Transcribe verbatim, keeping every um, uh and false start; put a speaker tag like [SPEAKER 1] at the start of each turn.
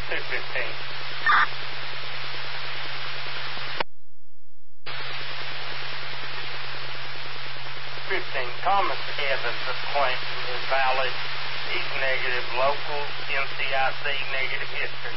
[SPEAKER 1] two fifteen. fifteen. Thomas Evans of Clinton is valid. He's negative. Local. N C I C negative history.